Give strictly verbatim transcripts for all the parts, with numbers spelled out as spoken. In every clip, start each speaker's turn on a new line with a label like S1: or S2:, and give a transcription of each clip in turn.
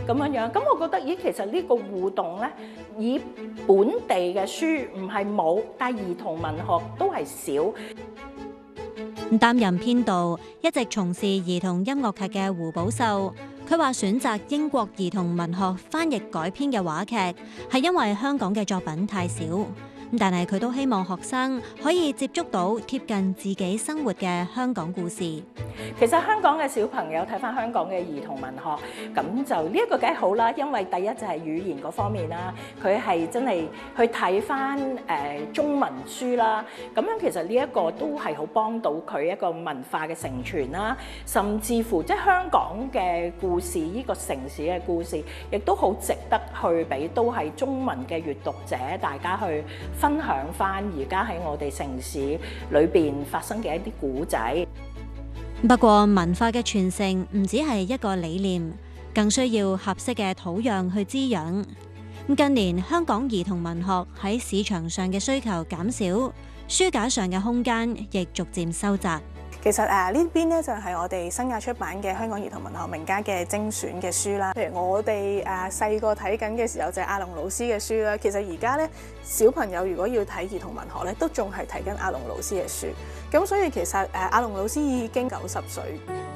S1: 咁樣樣。咁我覺得咦，其實呢個互動咧，以本地嘅書唔係冇，但係兒童文學都係少。
S2: 擔任編導，一直從事兒童音樂劇嘅胡寶秀，佢話選擇英國兒童文學翻譯改編嘅話劇，係因為香港嘅作品太少。但係佢都希望學生可以接觸到貼近自己生活嘅香港故事。
S1: 其實香港嘅小朋友睇翻香港嘅兒童文學，咁就呢一個梗係好啦，因為第一就係語言嗰方面啦，佢係真係去睇翻誒中文書啦，咁樣其實呢一個都係好幫到佢一個文化嘅承傳啦，甚至乎即係香港嘅故事，呢個城市嘅故事，亦都好值得去俾都係中文嘅閱讀者大家去分享翻而家喺我哋城市裏邊發生嘅一啲古仔。
S2: 不過文化嘅傳承唔只係一個理念，更需要合適嘅土壤去滋養。近年香港兒童文學喺市場上嘅需求減少，書架上嘅空間亦逐漸收窄。
S3: 其實誒、啊、呢邊咧就係、是、我哋新亞出版嘅香港兒童文學名家嘅精選嘅書啦。譬如我哋誒細個睇緊嘅時候就係阿龍老師嘅書啦。其實而家咧小朋友如果要睇兒童文學咧，都仲係睇緊阿龍老師嘅書。咁所以其實誒阿龍老師已經九十歲。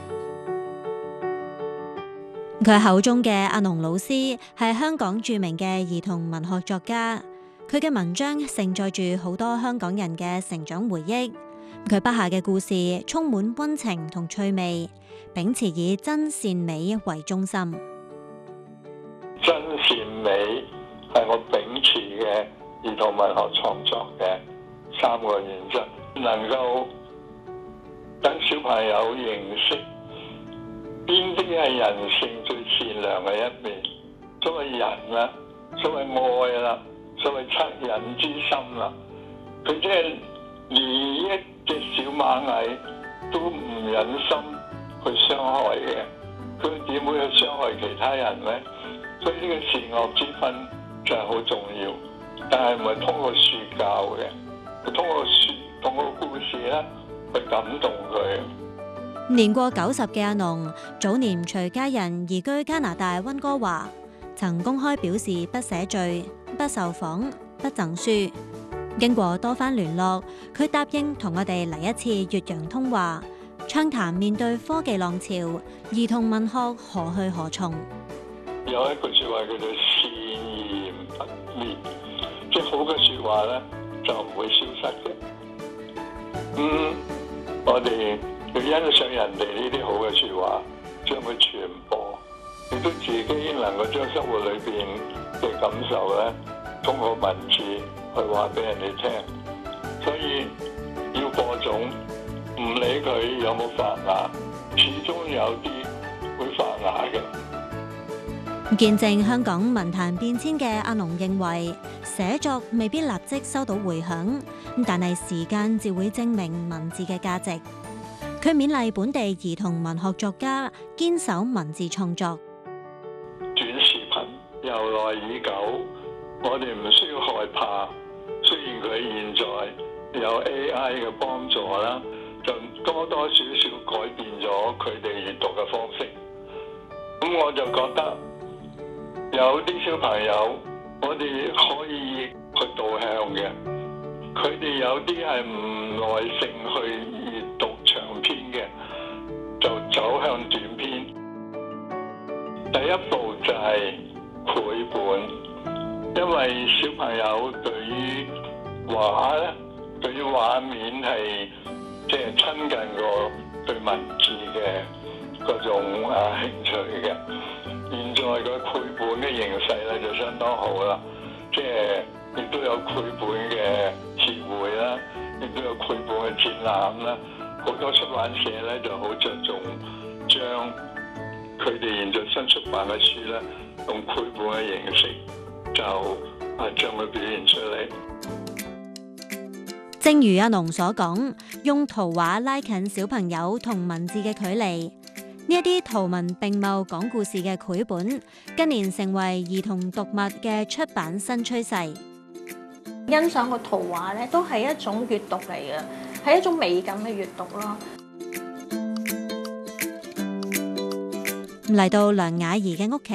S2: 佢口中嘅阿龍老師係香港著名嘅兒童文學作家，佢嘅文章承載住好多香港人嘅成長回憶。佢筆下嘅故事充滿溫情同趣味，秉持以真善美為中心。
S4: 真善美係我秉持嘅兒童文學創作嘅三個原則，能夠等小朋友認識邊啲係人性最善良嘅一面。所謂人啦，所謂愛啦，所謂惻隱之心啦，佢即係連一隻小螞蟻都唔忍心去傷害嘅，佢點會去傷害其他人呢？所以呢個善惡之分就係好重要，但係唔係通過書教嘅，通過書通過故事咧去感動佢。
S2: 年過九十嘅阿龍，早年隨家人移居加拿大溫哥華，曾公開表示不寫序、不受訪、不贈書。經過多番聯絡，佢答應同我哋嚟一次越洋通話，暢談面對科技浪潮，兒童文學何去何從。
S4: 有一句説話叫做善言不滅，即係好嘅説話咧就唔會消失嘅。嗯，我哋要欣賞人哋呢啲好嘅説話，將佢傳播，亦都自己能夠將生活裏邊嘅感受咧，通過文字去話俾人哋聽。所以要播種，唔理佢有冇發芽，始終有啲會發芽嘅。
S2: 見證香港文壇變遷嘅阿龍認為，寫作未必立即收到回響，但係時間就會證明文字嘅價值。佢勉勵本地兒童文學作家堅守文字創作。
S4: 短視頻由來已久，我哋唔需要害怕。雖然佢現在有 A I 嘅幫助啦，就多多少少改變咗佢哋閱讀嘅方式。咁我就覺得有啲小朋友，我哋可以去導向嘅。佢哋有啲係唔耐性去閱讀長篇嘅，就走向短篇。第一步就係繪本，因為小朋友對於畫咧，對於畫面係即係親近過對文字嘅嗰種誒興趣嘅。現在個繪本嘅形勢咧就相當好啦，即係亦都有繪本嘅協會啦，亦都有繪本嘅展覽啦。好多出版社咧就好着重將佢哋現在新出版嘅書咧，用繪本嘅形式就啊將佢表現出嚟。
S2: 正如阿龍所講，用圖畫拉近小朋友同文字嘅距離。呢一啲圖文並茂講故事嘅繪本，近年成為兒童讀物嘅出版新趨勢。
S5: 欣賞個圖畫咧，都係一種閱讀嚟嘅，係一種美感嘅閱讀咯。
S2: 嚟到梁雅儀嘅屋企。